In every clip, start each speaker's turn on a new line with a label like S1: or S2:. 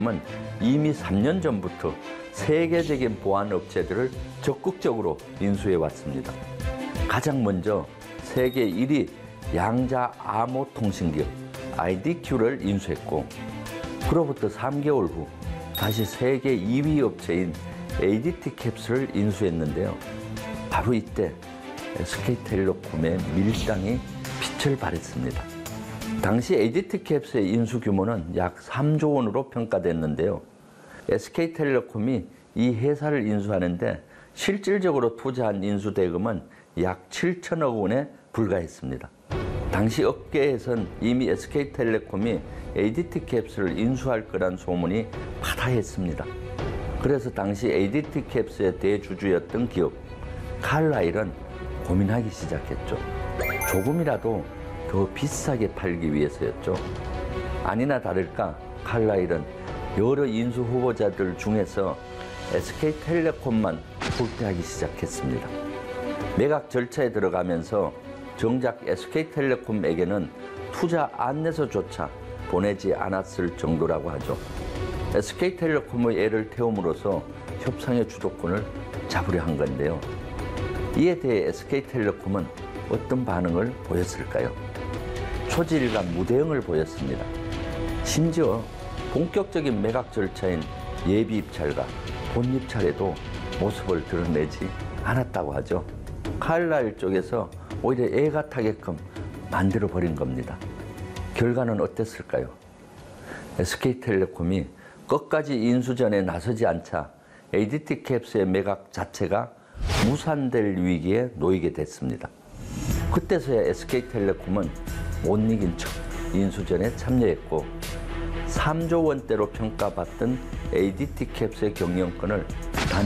S1: 은 이미 3년 전부터 세계적인 보안 업체들을 적극적으로 인수해 왔습니다. 가장 먼저 세계 1위 양자 암호 통신기업 IDQ를 인수했고, 그로부터 3개월 후 다시 세계 2위 업체인 ADT캡스를 인수했는데요. 바로 이때 SK텔레콤의 밀당이 빛을 발했습니다. 당시 ADT캡스의 인수 규모는 약 3조 원으로 평가됐는데요. SK텔레콤이 이 회사를 인수하는데 실질적으로 투자한 인수 대금은 약 7천억 원에 불과했습니다. 당시 업계에선 이미 SK텔레콤이 ADT캡스를 인수할 거란 소문이 파다했습니다. 그래서 당시 ADT캡스의 대주주였던 기업 칼라일은 고민하기 시작했죠. 조금이라도 더 비싸게 팔기 위해서였죠. 아니나 다를까 칼라일은 여러 인수 후보자들 중에서 SK텔레콤만 후퇴하기 시작했습니다. 매각 절차에 들어가면서 정작 SK텔레콤에게는 투자 안내서조차 보내지 않았을 정도라고 하죠. SK텔레콤의 애를 태움으로써 협상의 주도권을 잡으려 한 건데요. 이에 대해 SK텔레콤은 어떤 반응을 보였을까요? 초지일간 무대응을 보였습니다. 심지어 본격적인 매각 절차인 예비 입찰과 본 입찰에도 모습을 드러내지 않았다고 하죠. 칼라일 쪽에서 오히려 애가 타게끔 만들어버린 겁니다. 결과는 어땠을까요? SK텔레콤이 끝까지 인수전에 나서지 않자 ADT캡스의 매각 자체가 무산될 위기에 놓이게 됐습니다. 그때서야 SK텔레콤은 못 이긴 척 인수전에 참여했고 3조 원대로 평가받던 ADT캡스의 경영권을 단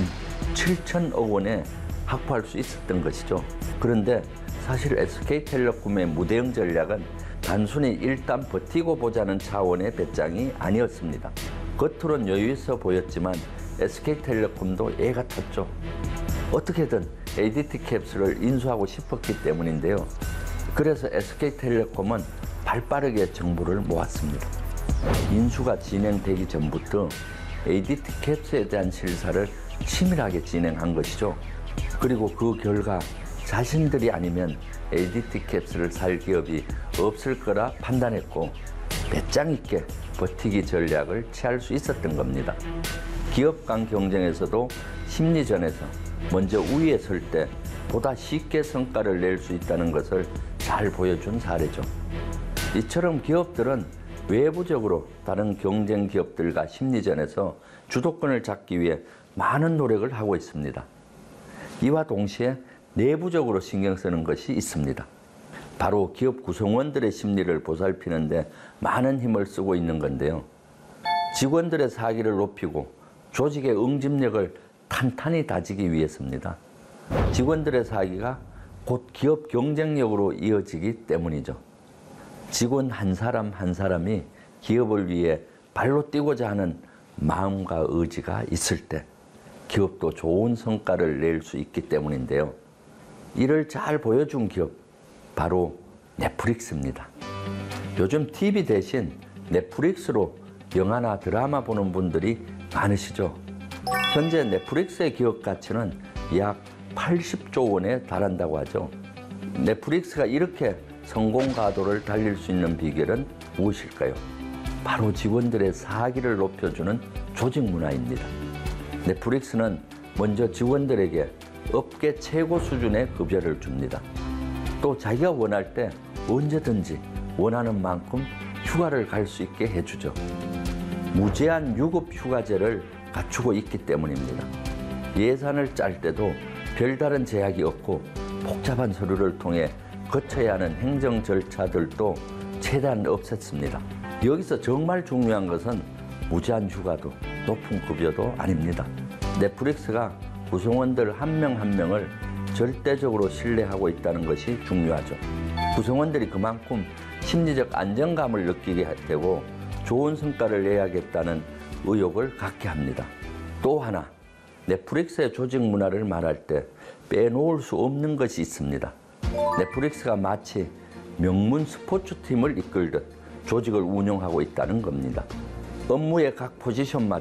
S1: 7천억 원에 확보할 수 있었던 것이죠. 그런데 사실 SK텔레콤의 무대응 전략은 단순히 일단 버티고 보자는 차원의 배짱이 아니었습니다. 겉으론 여유 있어 보였지만 SK텔레콤도 애가 탔죠. 어떻게든 ADT캡스를 인수하고 싶었기 때문인데요. 그래서 SK텔레콤은 발빠르게 정보를 모았습니다. 인수가 진행되기 전부터 ADT캡스에 대한 실사를 치밀하게 진행한 것이죠. 그리고 그 결과 자신들이 아니면 ADT캡스를 살 기업이 없을 거라 판단했고 배짱 있게 버티기 전략을 취할 수 있었던 겁니다. 기업 간 경쟁에서도 심리전에서 먼저 우위에 설 때 보다 쉽게 성과를 낼 수 있다는 것을 잘 보여준 사례죠. 이처럼 기업들은 외부적으로 다른 경쟁 기업들과 심리전에서 주도권을 잡기 위해 많은 노력을 하고 있습니다. 이와 동시에 내부적으로 신경 쓰는 것이 있습니다. 바로 기업 구성원들의 심리를 보살피는데 많은 힘을 쓰고 있는 건데요. 직원들의 사기를 높이고 조직의 응집력을 탄탄히 다지기 위해서입니다. 직원들의 사기가 곧 기업 경쟁력으로 이어지기 때문이죠. 직원 한 사람 한 사람이 기업을 위해 발로 뛰고자 하는 마음과 의지가 있을 때 기업도 좋은 성과를 낼 수 있기 때문인데요. 이를 잘 보여준 기업, 바로 넷플릭스입니다. 요즘 TV 대신 넷플릭스로 영화나 드라마 보는 분들이 많으시죠. 현재 넷플릭스의 기업 가치는 약 80조 원에 달한다고 하죠. 넷플릭스가 이렇게 성공 가도를 달릴 수 있는 비결은 무엇일까요? 바로 직원들의 사기를 높여주는 조직 문화입니다. 넷플릭스는 먼저 직원들에게 업계 최고 수준의 급여를 줍니다. 또 자기가 원할 때 언제든지 원하는 만큼 휴가를 갈 수 있게 해주죠. 무제한 유급 휴가제를 갖추고 있기 때문입니다. 예산을 짤 때도 별다른 제약이 없고 복잡한 서류를 통해 거쳐야 하는 행정 절차들도 최대한 없앴습니다. 여기서 정말 중요한 것은 무제한 휴가도 높은 급여도 아닙니다. 넷플릭스가 구성원들 한 명 한 명을 절대적으로 신뢰하고 있다는 것이 중요하죠. 구성원들이 그만큼 심리적 안정감을 느끼게 되고 좋은 성과를 내야겠다는 의욕을 갖게 합니다. 또 하나, 넷플릭스의 조직 문화를 말할 때 빼놓을 수 없는 것이 있습니다. 넷플릭스가 마치 명문 스포츠팀을 이끌듯 조직을 운영하고 있다는 겁니다. 업무의 각 포지션마다